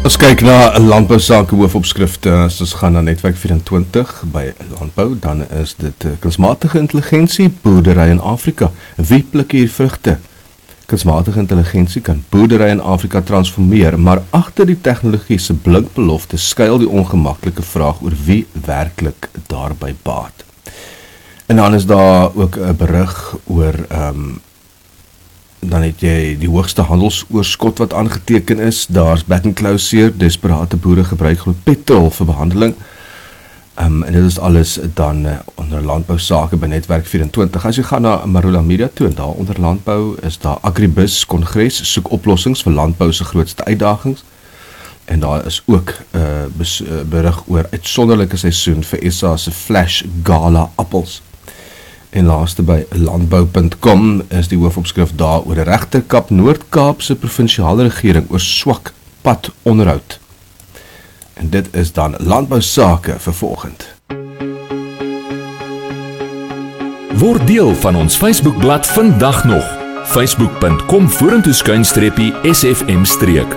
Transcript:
Ons kyk na landbousake hoofopskrifte. As ons gaan na Netwerk 24 by landbou, dan is dit kunsmatige intelligensie, boerdery in Afrika. Wie pluk hier vrugte? Kunsmatige intelligensie kan boerdery in Afrika transformeer, maar agter die tegnologie se blinkbelofte skuil die ongemaklike vraag oor wie werklik daarby baat. En dan is daar ook 'n berig oor dan het jy die hoogste handelsoorskot wat aangeteken is. Daar's back and close, desperate boere gebruik groot petrol vir behandeling. En dit is alles dan onder landbousake by Netwerk 24. As jy gaan na Marula Media toe, en daar onder landbou is daar Agribus Kongres, soek oplossings vir landbou se grootste uitdagings. En daar is ook berig oor uitsonderlike seisoen vir SA se Flash Gala appels. En laaste by landbou.com is die hoofopskrif daar oor die Regterkap Noord-Kaap se provinsiale regering oor swak padonderhoud. En dit is dan landbousake vir vanoggend. Word deel van ons Facebookblad vandag nog. Facebook.com/SFM-.